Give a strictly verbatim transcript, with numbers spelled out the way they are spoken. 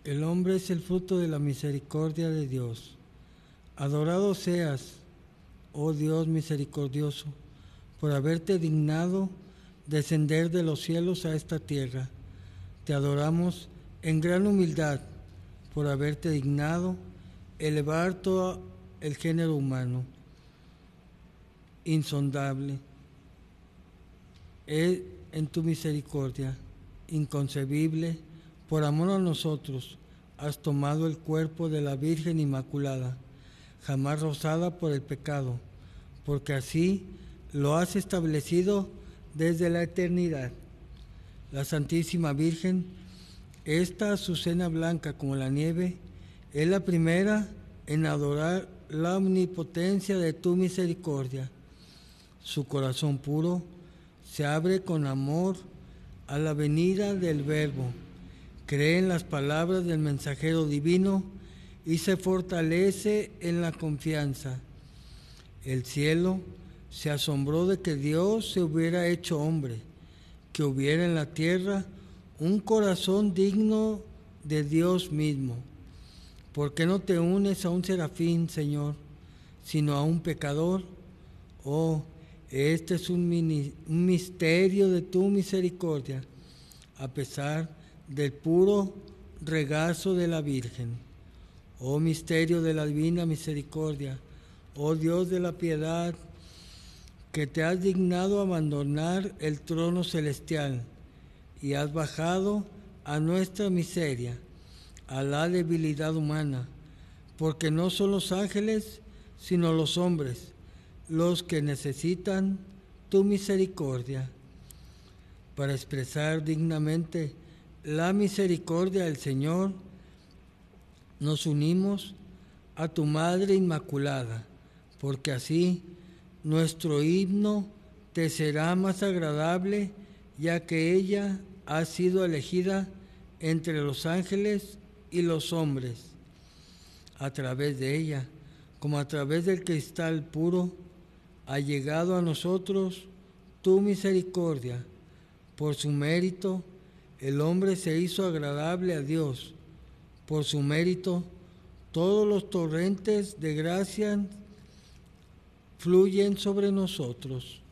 El hombre es el fruto de la misericordia de Dios. Adorado seas, oh Dios misericordioso, por haberte dignado descender de los cielos a esta tierra. Te adoramos en gran humildad por haberte dignado elevar todo el género humano. Insondable es en tu misericordia, inconcebible, por amor a nosotros, has tomado el cuerpo de la Virgen Inmaculada, jamás rozada por el pecado, porque así lo has establecido desde la eternidad. La Santísima Virgen, esta azucena blanca como la nieve, es la primera en adorar la omnipotencia de tu misericordia. Su corazón puro se abre con amor a la venida del Verbo, cree en las palabras del mensajero divino y se fortalece en la confianza. El cielo se asombró de que Dios se hubiera hecho hombre, que hubiera en la tierra un corazón digno de Dios mismo. ¿Por qué no te unes a un serafín, Señor, sino a un pecador? Oh, este es un, mini, un misterio de tu misericordia, a pesar del puro regazo de la Virgen. Oh misterio de la divina misericordia, oh Dios de la piedad, que te has dignado abandonar el trono celestial y has bajado a nuestra miseria, a la debilidad humana, porque no son los ángeles, sino los hombres, los que necesitan tu misericordia. Para expresar dignamente la misericordia del Señor, nos unimos a tu Madre Inmaculada, porque así nuestro himno te será más agradable, ya que ella ha sido elegida entre los ángeles y los hombres. A través de ella, como a través del cristal puro, ha llegado a nosotros tu misericordia. Por su mérito, el hombre se hizo agradable a Dios. Por su mérito, todos los torrentes de gracia fluyen sobre nosotros.